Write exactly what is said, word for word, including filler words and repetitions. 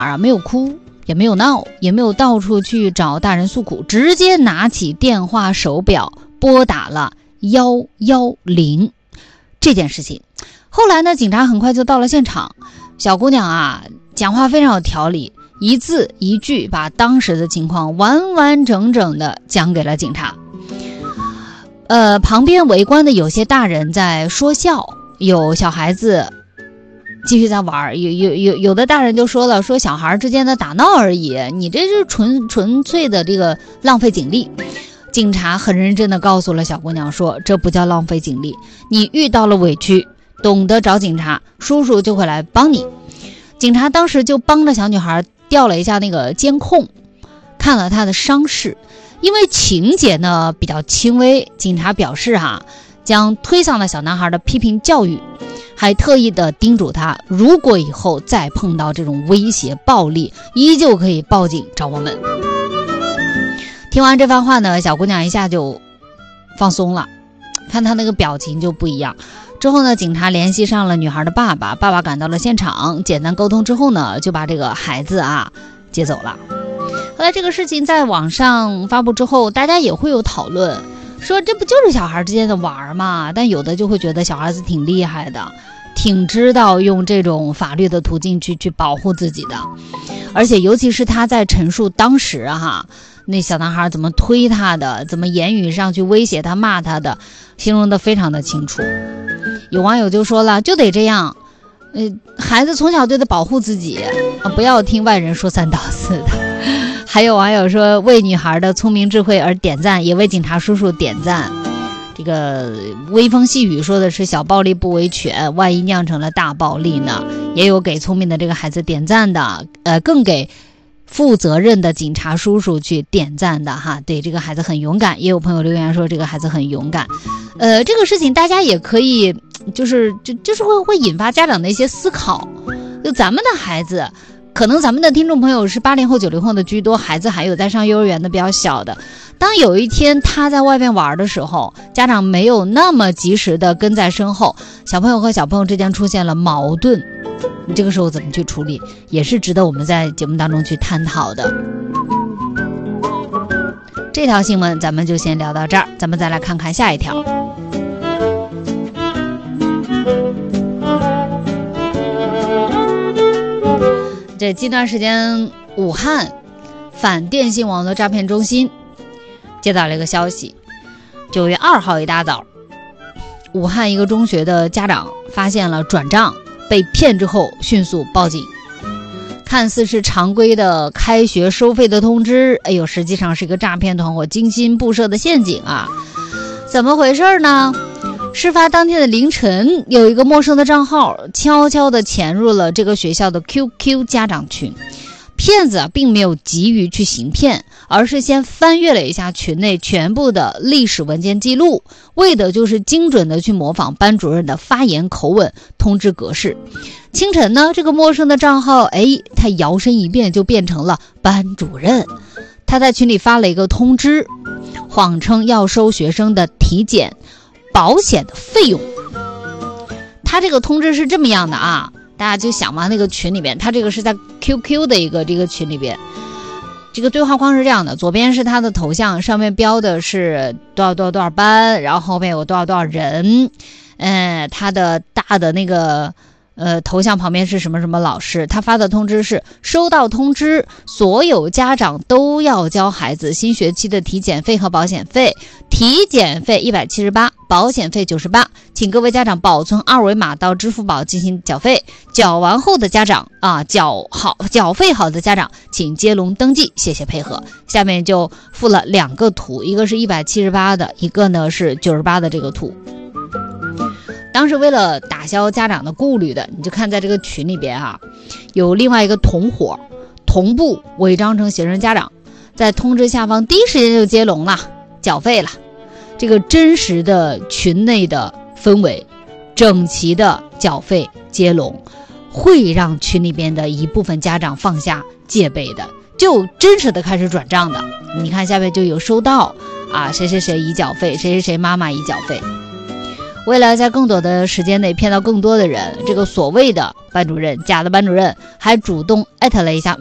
啊，没有哭，也没有闹，也没有到处去找大人诉苦，直接拿起电话手表拨打了一一零这件事情。后来呢，警察很快就到了现场，小姑娘啊讲话非常有条理，一字一句把当时的情况完完整整的讲给了警察。呃，旁边围观的有些大人在说笑，有小孩子继续在玩，有有有有的大人就说了，说小孩之间的打闹而已，你这是纯纯粹的这个浪费警力。警察很认真的告诉了小姑娘说，这不叫浪费警力，你遇到了委屈，懂得找警察，叔叔就会来帮你。警察当时就帮着小女孩调了一下那个监控，看了她的伤势，因为情节呢比较轻微，警察表示哈、啊，将推搡了小男孩的批评教育，还特意的叮嘱他，如果以后再碰到这种威胁暴力，依旧可以报警找我们。听完这番话呢，小姑娘一下就放松了，看她那个表情就不一样。之后呢，警察联系上了女孩的爸爸，爸爸赶到了现场，简单沟通之后呢，就把这个孩子啊接走了。后来这个事情在网上发布之后，大家也会有讨论，说这不就是小孩之间的玩嘛？但有的就会觉得小孩子挺厉害的，挺知道用这种法律的途径去去保护自己的。而且尤其是他在陈述当时哈，那小男孩怎么推他的，怎么言语上去威胁他骂他的，形容得非常的清楚。有网友就说了，就得这样，呃，孩子从小就得保护自己啊，不要听外人说三道四的。还有网友说，为女孩的聪明智慧而点赞，也为警察叔叔点赞。这个微风细雨说的是小暴力不维权，万一酿成了大暴力呢？也有给聪明的这个孩子点赞的，呃，更给负责任的警察叔叔去点赞的哈。对，这个孩子很勇敢。也有朋友留言说这个孩子很勇敢。呃，这个事情大家也可以，就是就就是会会引发家长的一些思考。就咱们的孩子，可能咱们的听众朋友是八零后九零后的居多，孩子还有在上幼儿园的比较小的。当有一天他在外面玩的时候，家长没有那么及时的跟在身后，小朋友和小朋友之间出现了矛盾，你这个时候怎么去处理，也是值得我们在节目当中去探讨的。这条新闻咱们就先聊到这儿，咱们再来看看下一条。这近段时间，武汉反电信网络诈骗中心接到了一个消息，九月二号一大早，武汉一个中学的家长发现了转账被骗之后，迅速报警。看似是常规的开学收费的通知，哎呦，实际上是一个诈骗团伙精心布设的陷阱啊！怎么回事呢？事发当天的凌晨，有一个陌生的账号悄悄地潜入了这个学校的 Q Q 家长群。骗子啊，并没有急于去行骗，而是先翻阅了一下群内全部的历史文件记录，为的就是精准的去模仿班主任的发言口吻、通知格式。清晨呢，这个陌生的账号，哎，他摇身一变就变成了班主任。他在群里发了一个通知，谎称要收学生的体检、保险的费用。他这个通知是这么样的啊，大家就想嘛，那个群里边，他这个是在 Q Q 的一个这个群里边，这个对话框是这样的，左边是他的头像，上面标的是多少多少多少班，然后后面有多少多少人，嗯，他的大的那个呃头像旁边是什么什么老师。他发的通知是：收到通知，所有家长都要交孩子新学期的体检费和保险费，体检费一百七十八，保险费九十八，请各位家长保存二维码到支付宝进行缴费。缴完后的家长啊，缴好缴费好的家长，请接龙登记，谢谢配合。下面就附了两个图，一个是一百七十八的，一个呢是九十八的这个图。当时为了打消家长的顾虑的，你就看在这个群里边啊，有另外一个同伙同步伪装成学生家长，在通知下方第一时间就接龙了，缴费了。这个真实的群内的氛围，整齐的缴费接龙，会让群里边的一部分家长放下戒备的，就真实的开始转账的。你看下面就有收到啊，谁谁谁已缴费，谁谁谁妈妈已缴费。 为了在更短的时间内骗到更多的人，这个所谓的班主任，假的班主任还主动艾特了一下